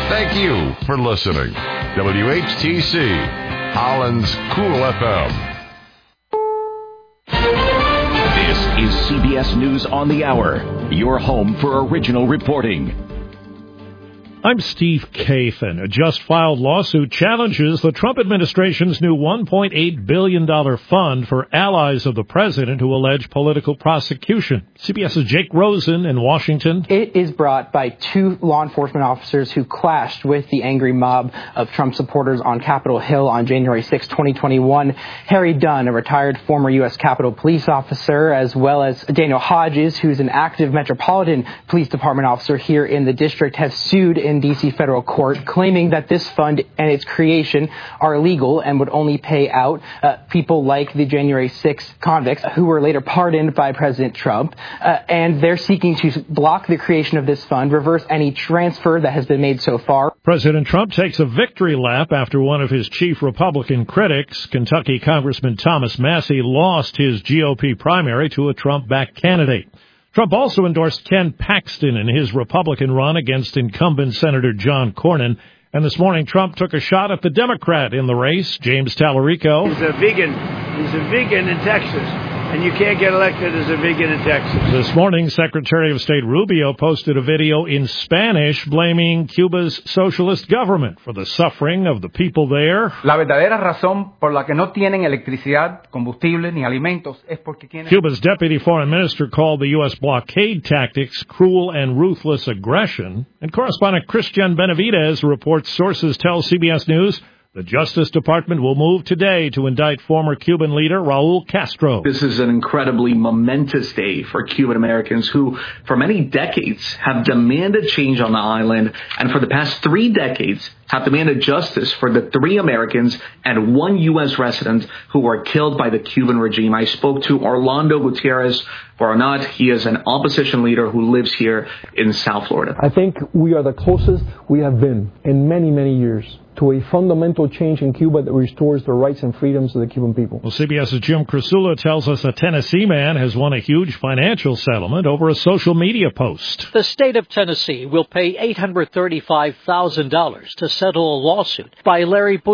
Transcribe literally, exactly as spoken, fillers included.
Thank you for listening. W H T C, Holland's Cool F M. This is C B S News on the Hour, your home for original reporting. I'm Steve Kathan. A just-filed lawsuit challenges the Trump administration's new one point eight billion dollars fund for allies of the president who allege political prosecution. CBS's Jake Rosen in Washington. It is brought by two law enforcement officers who clashed with the angry mob of Trump supporters on Capitol Hill on January sixth, twenty twenty-one. Harry Dunn, a retired former U S Capitol Police officer, as well as Daniel Hodges, who's an active Metropolitan Police Department officer here in the district, have sued in D C federal court, claiming that this fund and its creation are illegal and would only pay out uh, people like the January sixth convicts who were later pardoned by President Trump. Uh, and they're seeking to block the creation of this fund, reverse any transfer that has been made so far. President Trump takes a victory lap after one of his chief Republican critics, Kentucky Congressman Thomas Massie, lost his G O P primary to a Trump-backed candidate. Trump also endorsed Ken Paxton in his Republican run against incumbent Senator John Cornyn. And this morning, Trump took a shot at the Democrat in the race, James Tallarico. He's a vegan. He's a vegan in Texas. And you can't get elected as a vegan in Texas. This morning, Secretary of State Rubio posted a video in Spanish blaming Cuba's socialist government for the suffering of the people there. La verdadera razón por la que no tienen electricidad, combustible ni alimentos es porque tienen... Cuba's deputy foreign minister called the U S blockade tactics cruel and ruthless aggression. And correspondent Christian Benavidez reports sources tell C B S News the Justice Department will move today to indict former Cuban leader Raul Castro. This is an incredibly momentous day for Cuban Americans who, for many decades, have demanded change on the island, and for the past three decades have demanded justice for the three Americans and one U S resident who were killed by the Cuban regime. I spoke to Orlando Gutierrez Baronat. He is an opposition leader who lives here in South Florida. I think we are the closest we have been in many, many years to a fundamental change in Cuba that restores the rights and freedoms of the Cuban people. Well, CBS's Jim Krasula tells us a Tennessee man has won a huge financial settlement over a social media post. The state of Tennessee will pay eight hundred thirty-five thousand dollars to settle a lawsuit by Larry Bush.